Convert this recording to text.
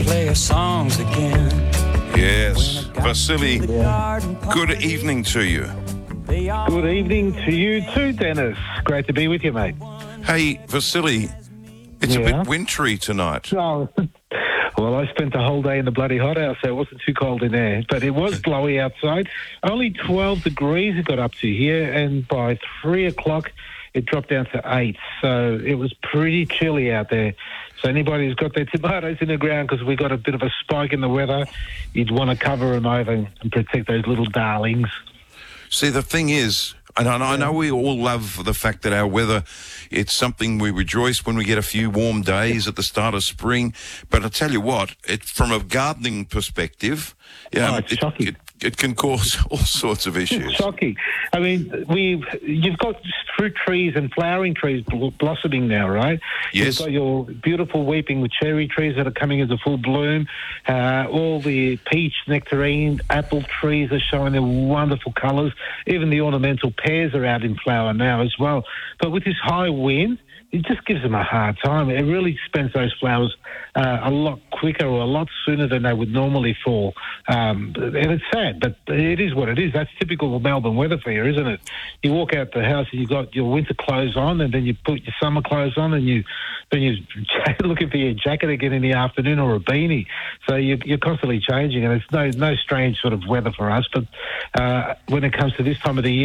play our songs again. Yes. Vasily, good evening to you. Good evening to you too, Dennis. Great to be with you, mate. Hey, Vasily, it's a bit wintry tonight. Oh, well, I spent the whole day in the bloody hothouse, so it wasn't too cold in there. But it was blowy outside. Only 12 degrees it got up to here, and by 3 o'clock it dropped down to 8. So it was pretty chilly out there. So anybody who's got their tomatoes in the ground, because we got a bit of a spike in the weather, you'd want to cover them over and protect those little darlings. See, the thing is, and I know we all love the fact that our weather, it's something we rejoice when we get a few warm days at the start of spring. But I tell you what, from a gardening perspective, it's shocking. It can cause all sorts of issues. It's shocking. I mean, you've got fruit trees and flowering trees blossoming now, right? Yes. You've got your beautiful weeping cherry trees that are coming into full bloom. All the peach, nectarine, apple trees are showing their wonderful colours. Even the ornamental pears are out in flower now as well. But with this high wind, it just gives them a hard time. It really spends those flowers a lot quicker or a lot sooner than they would normally fall. And it's sad, but it is what it is. That's typical of Melbourne weather for you, isn't it? You walk out the house and you've got your winter clothes on, and then you put your summer clothes on, and then you're looking for your jacket again in the afternoon or a beanie. So you're constantly changing, and it's no strange sort of weather for us. But when it comes to this time of the year,